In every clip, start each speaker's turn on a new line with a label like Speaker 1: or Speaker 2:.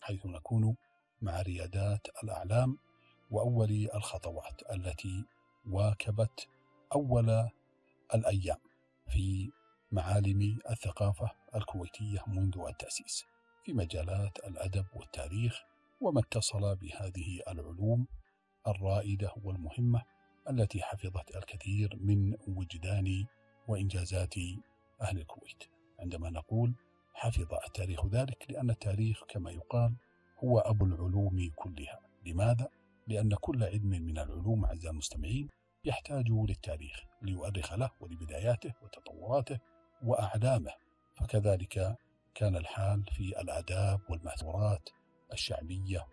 Speaker 1: حيث نكون مع ريادات الأعلام وأول الخطوات التي واكبت أول الأيام في معالم الثقافة الكويتية منذ التأسيس في مجالات الأدب والتاريخ، وما اتصل بهذه العلوم الرائدة والمهمة التي حفظت الكثير من وجدان وإنجازات أهل الكويت. عندما نقول حفظ التاريخ ذلك لأن التاريخ كما يقال هو أبو العلوم كلها. لماذا؟ لأن كل علم من العلوم أعزائي المستمعين يحتاج للتاريخ ليؤرخ له ولبداياته وتطوراته وأعلامه، فكذلك كان الحال في الآداب والمأثورات الشعبية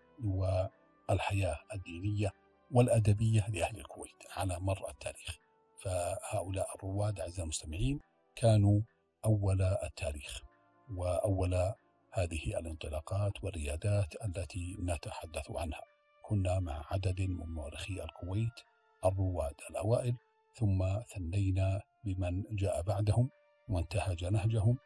Speaker 1: والحياة الدينية والأدبية لأهل الكويت على مر التاريخ. فهؤلاء الرواد أعزائي المستمعين كانوا أول التاريخ وأول هذه الانطلاقات والريادات التي نتحدث عنها. كنا مع عدد من مؤرخي الكويت الرواد الأوائل، ثم ثنينا بمن جاء بعدهم وانتهج نهجهم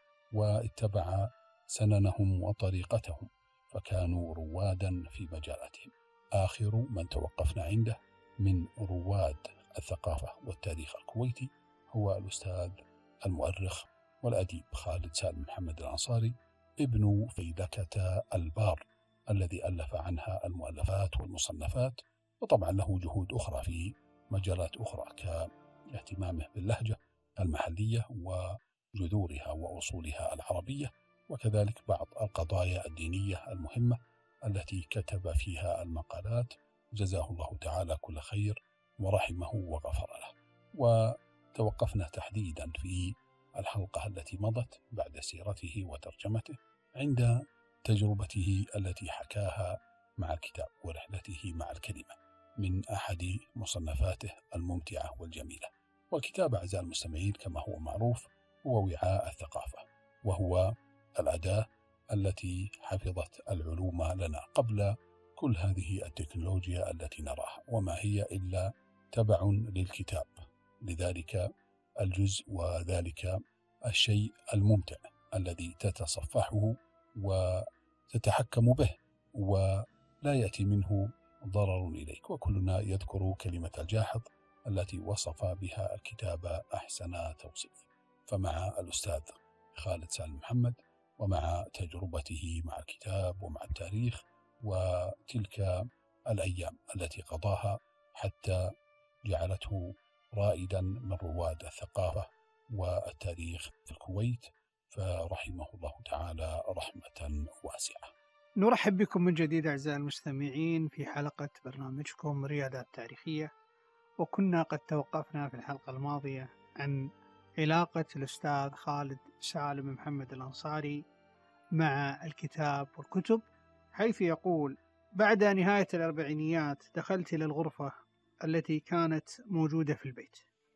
Speaker 1: واتبع سننهم وطريقتهم، فكانوا روادا في مجالاتهم. آخر من توقفنا عنده من رواد الثقافة والتاريخ الكويتي هو الأستاذ المؤرخ والأديب خالد سالم محمد الأنصاري ابن فيلكة البار، الذي ألف عنها المؤلفات والمصنفات، وطبعا له جهود أخرى في مجالات أخرى كاهتمامه باللهجة المحلية وجذورها وأصولها العربية، وكذلك بعض القضايا الدينية المهمة التي كتب فيها المقالات، جزاه الله تعالى كل خير ورحمه وغفر له. وتوقفنا تحديدا في الحلقة التي مضت بعد سيرته وترجمته عند تجربته التي حكاها مع الكتاب ورحلته مع الكلمة من أحد مصنفاته الممتعة والجميلة. والكتاب أعزائي المستمعين كما هو معروف هو وعاء الثقافة، وهو الأداة التي حفظت العلوم لنا قبل كل هذه التكنولوجيا التي نراها، وما هي إلا تبع للكتاب. لذلك الجزء وذلك الشيء الممتع الذي تتصفحه وتتحكم به ولا يأتي منه ضرر إليك. وكلنا يذكر كلمة الجاحظ التي وصف بها الكتاب أحسن توصيف. فمع الأستاذ خالد سالم محمد ومع تجربته مع الكتاب ومع التاريخ وتلك الأيام التي قضاها حتى جعلته رائدا من رواد الثقافة والتاريخ في الكويت، فرحمه الله تعالى رحمة واسعة.
Speaker 2: نرحب بكم من جديد أعزائي المستمعين في حلقة برنامجكم ريادات تاريخية. وكنا قد توقفنا في الحلقة الماضية عن علاقة الأستاذ خالد سالم محمد الأنصاري مع الكتاب والكتب، حيث يقول: بعد نهاية الأربعينيات دخلت إلى الغرفة التي كانت موجودة في البيت،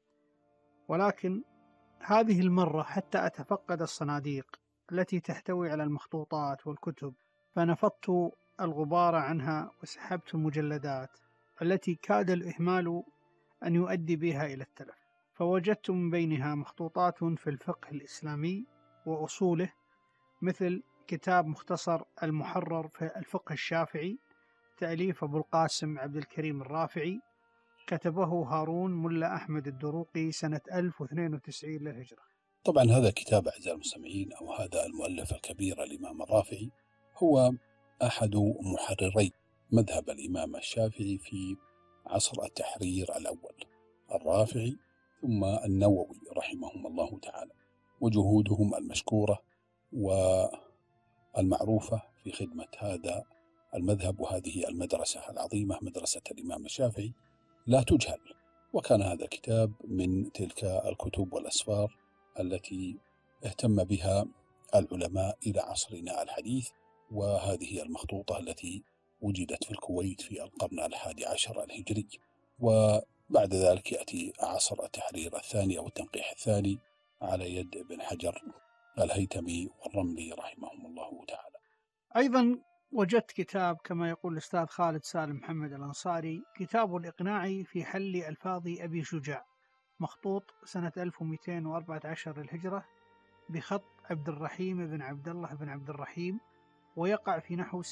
Speaker 2: ولكن هذه المرة حتى أتفقد الصناديق التي تحتوي على المخطوطات والكتب فنفضت الغبار عنها وسحبت المجلدات التي كاد الإهمال أن يؤدي بها إلى التلف، فوجدت من بينها مخطوطات في الفقه الإسلامي وأصوله، مثل كتاب مختصر المحرر في الفقه الشافعي تأليف أبو القاسم عبد الكريم الرافعي، كتبه هارون ملا أحمد الدروقي سنة 1092 للهجرة.
Speaker 1: طبعا هذا كتاب أعزائي المستمعين أو هذا المؤلف الكبير الإمام الرافعي هو أحد محرري مذهب الإمام الشافعي في عصر التحرير الأول، الرافعي ثم النووي رحمهم الله تعالى، وجهودهم المشكورة والمعروفة في خدمة هذا المذهب وهذه المدرسة العظيمة مدرسة الإمام الشافعي لا تجهل. وكان هذا الكتاب من تلك الكتب والأسفار التي اهتم بها العلماء إلى عصرنا الحديث، وهذه المخطوطة التي وجدت في الكويت في القرن 11 الهجري. وبعد ذلك يأتي عصر التحرير الثاني أو التنقيح الثاني على يد ابن حجر الهيثمي والرملي رحمهم الله تعالى.
Speaker 2: أيضا وجدت كتاب كما يقول الأستاذ خالد سالم محمد الأنصاري، كتاب الإقناع في حل ألفاظ أبي شجاع، مخطوط سنة 1214 للهجرة بخط عبد الرحيم بن عبد الله بن عبد الرحيم، ويقع في نحو